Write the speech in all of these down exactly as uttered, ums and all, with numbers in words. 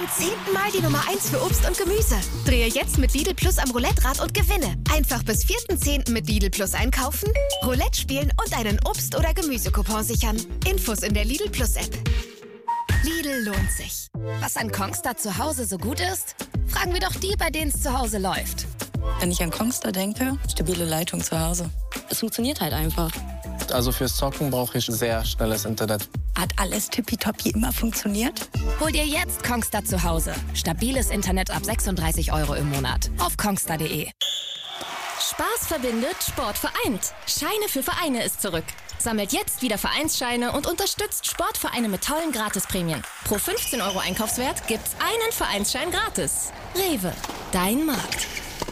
Zum zehnten Mal die Nummer eins für Obst und Gemüse. Drehe jetzt mit Lidl Plus am Roulette-Rad und gewinne. Einfach bis vierten zehnten mit Lidl Plus einkaufen, Roulette spielen und einen Obst- oder Gemüsecoupon sichern. Infos in der Lidl Plus App. Lidl lohnt sich. Was an Kongstar zu Hause so gut ist? Fragen wir doch die, bei denen es zu Hause läuft. Wenn ich an Kongstar denke, stabile Leitung zu Hause. Es funktioniert halt einfach. Also fürs Zocken brauche ich sehr schnelles Internet. Hat alles tippitoppi immer funktioniert? Hol dir jetzt Kongstar zu Hause. Stabiles Internet ab sechsunddreißig Euro im Monat. Auf kongstar punkt de. Spaß verbindet, Sport vereint. Scheine für Vereine ist zurück. Sammelt jetzt wieder Vereinsscheine und unterstützt Sportvereine mit tollen Gratisprämien. Pro fünfzehn Euro Einkaufswert gibt's einen Vereinsschein gratis. Rewe, dein Markt.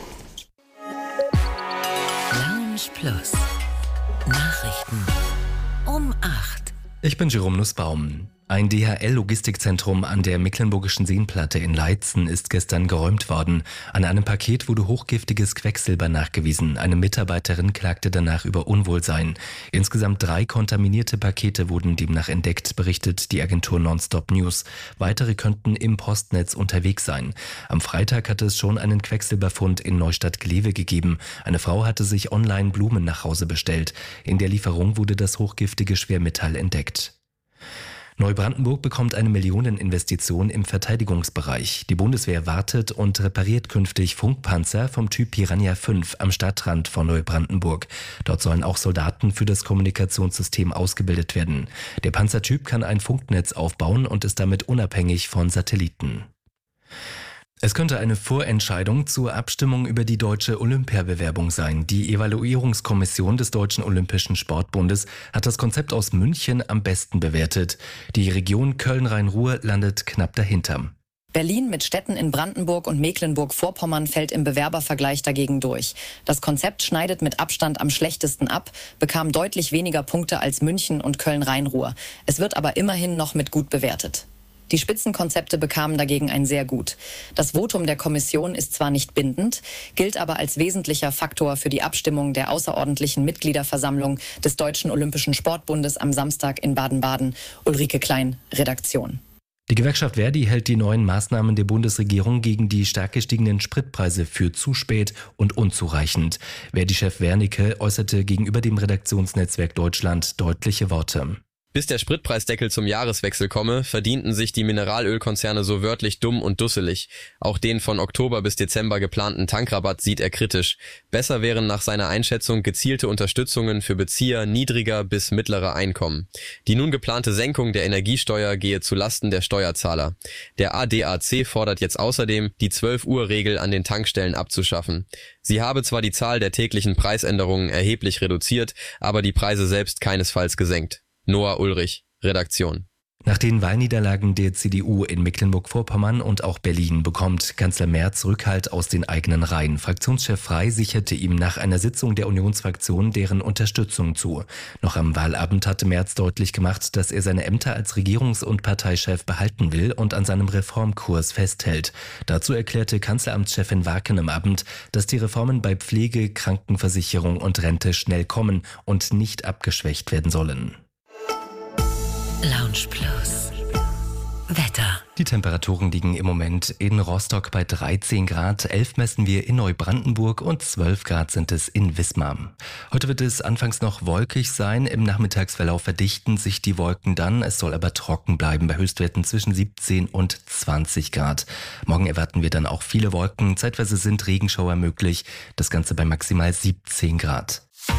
Lounge Plus. Nachrichten um acht. Ich bin Jerome Nussbaum. Ein D H L-Logistikzentrum an der Mecklenburgischen Seenplatte in Leitzen ist gestern geräumt worden. An einem Paket wurde hochgiftiges Quecksilber nachgewiesen. Eine Mitarbeiterin klagte danach über Unwohlsein. Insgesamt drei kontaminierte Pakete wurden demnach entdeckt, berichtet die Agentur Nonstop News. Weitere könnten im Postnetz unterwegs sein. Am Freitag hatte es schon einen Quecksilberfund in Neustadt-Glewe gegeben. Eine Frau hatte sich online Blumen nach Hause bestellt. In der Lieferung wurde das hochgiftige Schwermetall entdeckt. Neubrandenburg bekommt eine Millioneninvestition im Verteidigungsbereich. Die Bundeswehr wartet und repariert künftig Funkpanzer vom Typ Piranha fünf am Stadtrand von Neubrandenburg. Dort sollen auch Soldaten für das Kommunikationssystem ausgebildet werden. Der Panzertyp kann ein Funknetz aufbauen und ist damit unabhängig von Satelliten. Es könnte eine Vorentscheidung zur Abstimmung über die deutsche Olympiabewerbung sein. Die Evaluierungskommission des Deutschen Olympischen Sportbundes hat das Konzept aus München am besten bewertet. Die Region Köln-Rhein-Ruhr landet knapp dahinter. Berlin mit Städten in Brandenburg und Mecklenburg-Vorpommern fällt im Bewerbervergleich dagegen durch. Das Konzept schneidet mit Abstand am schlechtesten ab, bekam deutlich weniger Punkte als München und Köln-Rhein-Ruhr. Es wird aber immerhin noch mit gut bewertet. Die Spitzenkonzepte bekamen dagegen ein sehr gut. Das Votum der Kommission ist zwar nicht bindend, gilt aber als wesentlicher Faktor für die Abstimmung der außerordentlichen Mitgliederversammlung des Deutschen Olympischen Sportbundes am Samstag in Baden-Baden. Ulrike Klein, Redaktion. Die Gewerkschaft Verdi hält die neuen Maßnahmen der Bundesregierung gegen die stark gestiegenen Spritpreise für zu spät und unzureichend. Verdi-Chef Wernicke äußerte gegenüber dem Redaktionsnetzwerk Deutschland deutliche Worte. Bis der Spritpreisdeckel zum Jahreswechsel komme, verdienten sich die Mineralölkonzerne so wörtlich dumm und dusselig. Auch den von Oktober bis Dezember geplanten Tankrabatt sieht er kritisch. Besser wären nach seiner Einschätzung gezielte Unterstützungen für Bezieher niedriger bis mittlerer Einkommen. Die nun geplante Senkung der Energiesteuer gehe zu Lasten der Steuerzahler. Der A D A C fordert jetzt außerdem, die zwölf Uhr Regel an den Tankstellen abzuschaffen. Sie habe zwar die Zahl der täglichen Preisänderungen erheblich reduziert, aber die Preise selbst keinesfalls gesenkt. Noah Ulrich, Redaktion. Nach den Wahlniederlagen der C D U in Mecklenburg-Vorpommern und auch Berlin bekommt Kanzler Merz Rückhalt aus den eigenen Reihen. Fraktionschef Frey sicherte ihm nach einer Sitzung der Unionsfraktion deren Unterstützung zu. Noch am Wahlabend hatte Merz deutlich gemacht, dass er seine Ämter als Regierungs- und Parteichef behalten will und an seinem Reformkurs festhält. Dazu erklärte Kanzleramtschefin Waken am Abend, dass die Reformen bei Pflege, Krankenversicherung und Rente schnell kommen und nicht abgeschwächt werden sollen. Lounge Plus. Wetter. Die Temperaturen liegen im Moment in Rostock bei dreizehn Grad, elf messen wir in Neubrandenburg und zwölf Grad sind es in Wismar. Heute wird es anfangs noch wolkig sein, im Nachmittagsverlauf verdichten sich die Wolken dann, es soll aber trocken bleiben bei Höchstwerten zwischen siebzehn und zwanzig Grad. Morgen erwarten wir dann auch viele Wolken, zeitweise sind Regenschauer möglich, das Ganze bei maximal siebzehn Grad.